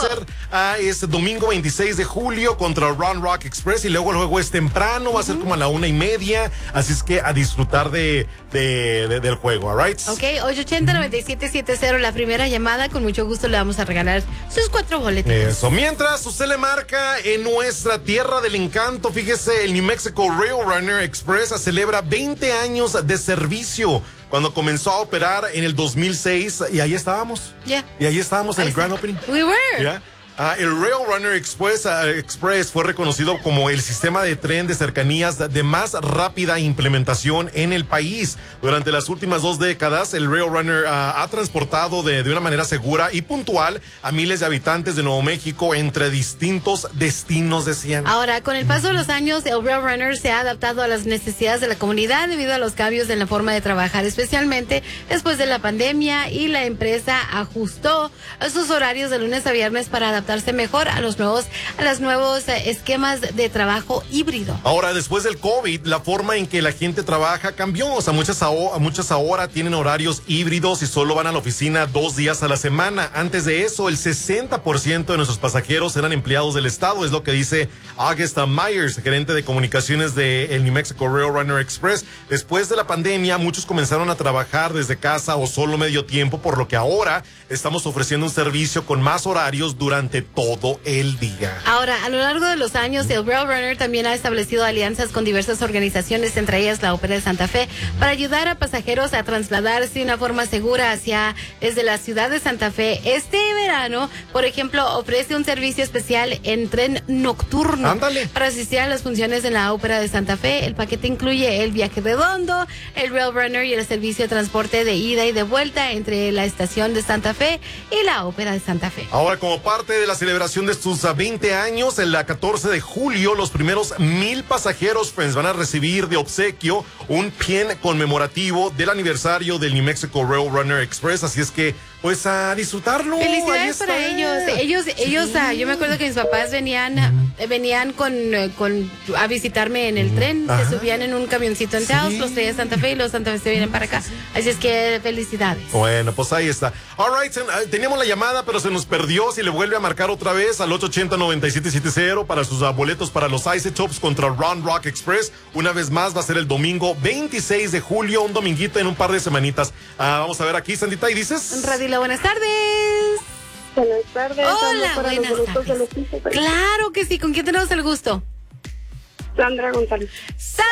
ser es domingo 26 de julio contra Round Rock Express y luego el juego es temprano, va a ser como a la 1:30, así es que a disfrutar del juego, alright? Ok, 880-9770, la primera llamada, con mucho gusto le vamos a regalar sus 4 boletos. Eso, mientras usted le marca en nuestra tierra del encanto, fíjese, el New Mexico Rail Runner Express celebra 20 años de servicio. Cuando comenzó a operar en el 2006, y ahí estábamos. Yeah. Y ahí estábamos en el Grand Opening. We were. Yeah. El Rail Runner Express fue reconocido como el sistema de tren de cercanías de más rápida implementación en el país. Durante las últimas 2 décadas, el Rail Runner ha transportado de una manera segura y puntual a miles de habitantes de Nuevo México entre distintos destinos, decían. Ahora, con el paso de los años, el Rail Runner se ha adaptado a las necesidades de la comunidad debido a los cambios en la forma de trabajar, especialmente después de la pandemia, y la empresa ajustó sus horarios de lunes a viernes para adaptarse mejor a los nuevos esquemas de trabajo híbrido. Ahora, después del COVID, la forma en que la gente trabaja cambió. O sea, muchas ahora tienen horarios híbridos y solo van a la oficina 2 días a la semana. Antes de eso, el 60% de nuestros pasajeros eran empleados del estado, es lo que dice Augusta Myers, gerente de comunicaciones de el New Mexico Rail Runner Express. Después de la pandemia, muchos comenzaron a trabajar desde casa o solo medio tiempo, por lo que ahora estamos ofreciendo un servicio con más horarios durante todo el día. Ahora, a lo largo de los años, el Rail Runner también ha establecido alianzas con diversas organizaciones, entre ellas la Ópera de Santa Fe, para ayudar a pasajeros a trasladarse de una forma segura desde la ciudad de Santa Fe. Este verano, por ejemplo, ofrece un servicio especial en tren nocturno. Ándale. Para asistir a las funciones en la Ópera de Santa Fe. El paquete incluye el viaje redondo, el Rail Runner y el servicio de transporte de ida y de vuelta entre la estación de Santa Fe y la Ópera de Santa Fe. Ahora, como parte de la celebración de sus 20 años, el 14 de julio, los primeros 1,000 pasajeros, friends, van a recibir de obsequio un pin conmemorativo del aniversario del New Mexico Rail Runner Express. Así es que, pues, a disfrutarlo. Felicidades para ellos. Ellos, yo me acuerdo que mis papás venían a visitarme en el tren. Ajá. Se subían en un camioncito en Taos, los traía a Santa Fe y los Santa Fe se vienen para acá. Así es que felicidades. Bueno, pues ahí está. All right, teníamos la llamada, pero se nos perdió. Si le vuelve a marcar otra vez al 880-9770 para sus boletos para los Isotopes contra Round Rock Express. Una vez más, va a ser el domingo 26 de julio, un dominguito en un par de semanitas. Vamos a ver aquí, Sandita, ¿y dices? Radila, buenas tardes. Buenas tardes. Hola, buenas tardes. Claro que sí. ¿Con quién tenemos el gusto? Sandra González. ¡Sandra!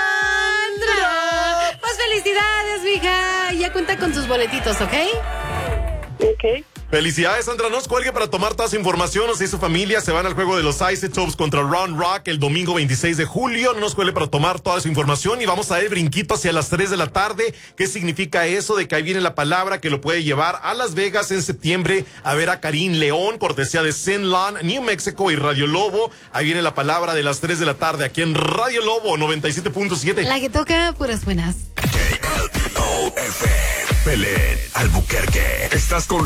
Pues felicidades, mija. Ya cuenta con tus boletitos, ¿ok? Ok. Felicidades, Sandra. Nos cuelgue para tomar toda su información. Usted y su familia se van al juego de los Isotopes contra Round Rock el domingo 26 de julio. No nos cuelgue para tomar toda su información y vamos a dar el brinquito hacia las 3 de la tarde. ¿Qué significa eso? De que ahí viene la palabra que lo puede llevar a Las Vegas en septiembre a ver a Karim León, cortesía de Zenlan, New Mexico y Radio Lobo. Ahí viene la palabra de las 3 de la tarde aquí en Radio Lobo 97.7. La que toca puras buenas. KLOF, Belén, Albuquerque. Estás con